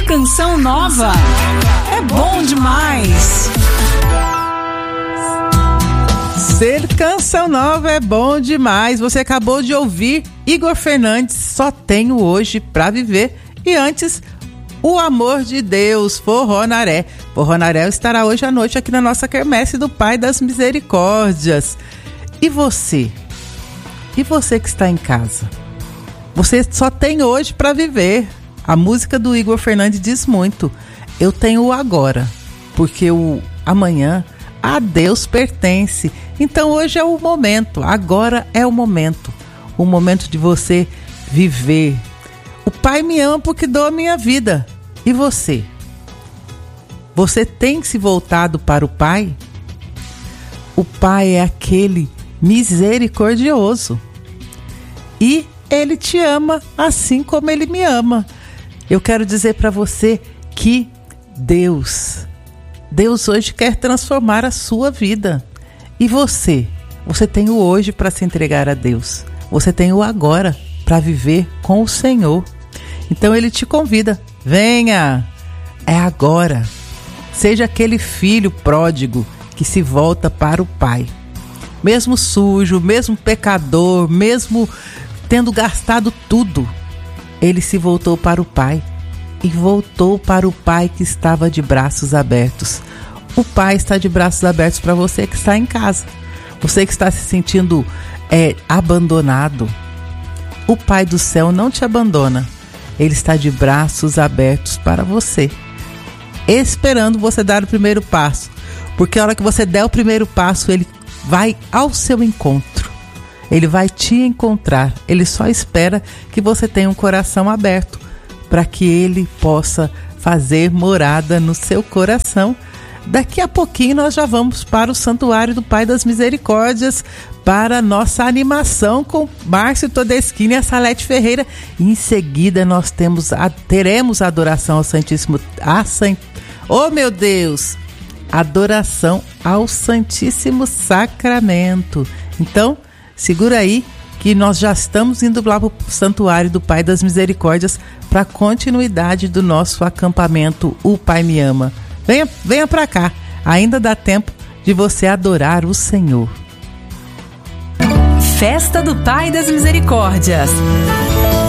canção nova é bom demais. Ser canção nova é bom demais. Você acabou de ouvir Igor Fernandes, Só Tenho Hoje Pra Viver. E antes, O Amor de Deus, Forró-Naré. Forró-Naré estará hoje à noite aqui na nossa quermesse do Pai das Misericórdias. E você? E você que está em casa? Você só tem hoje para viver. A música do Igor Fernandes diz muito. Eu tenho o agora, porque o amanhã a Deus pertence. Então hoje é o momento, agora é o momento de você viver. O Pai me ama porque dou a minha vida. E você? Você tem se voltado para o Pai? O Pai é aquele misericordioso. E Ele te ama assim como Ele me ama. Eu quero dizer para você que Deus hoje quer transformar a sua vida. E você tem o hoje para se entregar a Deus. Você tem o agora para viver com o Senhor. Então Ele te convida, venha, é agora. Seja aquele filho pródigo que se volta para o Pai. Mesmo sujo, mesmo pecador, mesmo tendo gastado tudo, ele se voltou para o Pai. E voltou para o Pai que estava de braços abertos. O Pai está de braços abertos para você que está em casa. Você que está se sentindo abandonado. O Pai do céu não te abandona. Ele está de braços abertos para você, esperando você dar o primeiro passo. Porque a hora que você der o primeiro passo, Ele vai ao seu encontro. Ele vai te encontrar. Ele só espera que você tenha um coração aberto para que Ele possa fazer morada no seu coração. Daqui a pouquinho nós já vamos para o Santuário do Pai das Misericórdias, para a nossa animação com Márcio Todeschini e a Salete Ferreira. E em seguida nós teremos a adoração ao Santíssimo... Oh meu Deus! Adoração ao Santíssimo Sacramento. Então, segura aí que nós já estamos indo lá para o Santuário do Pai das Misericórdias para a continuidade do nosso acampamento O Pai Me Ama. Venha para cá, ainda dá tempo de você adorar o Senhor. Festa do Pai das Misericórdias.